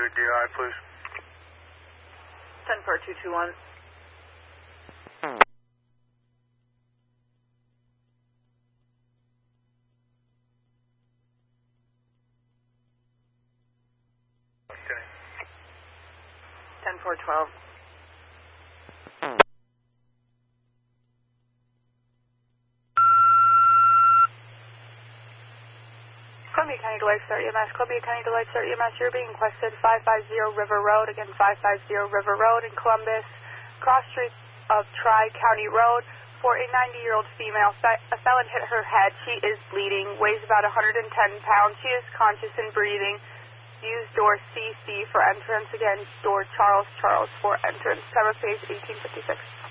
your DI, please. 10-4221. Okay. 10-412. Columbia County Deloitte Start EMS. Columbia County Deloitte Start EMS. You're being requested 550 River Road. Again, 550 River Road in Columbus. Cross street of Tri-County Road. For a 90-year-old female, a felon hit her head. She is bleeding. Weighs about 110 pounds. She is conscious and breathing. Use door CC for entrance. Again, door Charles for entrance. Cover page 1856.